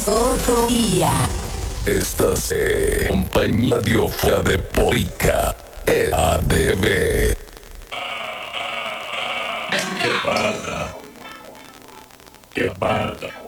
otro día. Estás en compañía de Ofra de Polica, EADB. ¿Qué pasa? ¿Qué pasa?